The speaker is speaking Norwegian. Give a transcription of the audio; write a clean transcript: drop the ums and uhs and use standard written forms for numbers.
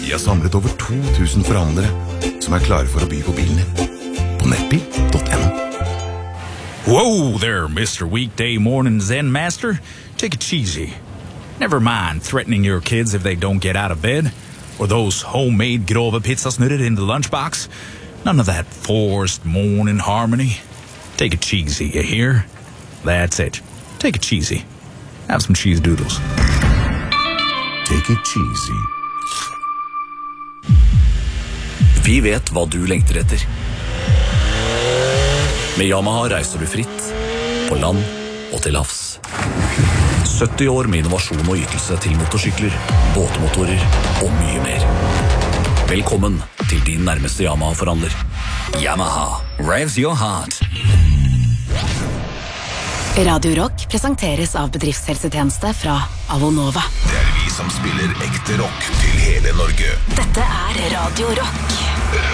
Vi har samlet over 2000 forhandlere som klare for å by på bilen din. På nettbil.no. Whoa there, Mr. Weekday Morning Zen Master. Take it easy. Never mind threatening your kids if they don't get out of bed, or those homemade grove pizzasnurrer in the lunchbox. None of that forced morning harmony. Take it cheesy, you hear? That's it. Take it cheesy. Have some cheese doodles. Take it cheesy. Vi vet hva du lengter etter. Med Yamaha reiser du fritt, på land og til havs. 70 år med innovasjon og ytelse til motorsykler, båtmotorer og mye mer. Velkommen til din nærmeste Yamaha-forhandler. Yamaha, revs your heart. Radio Rock presenteres av bedriftshelsetjeneste fra Avonova. Det vi som spiller ekte rock til hele Norge. Dette Radio Rock.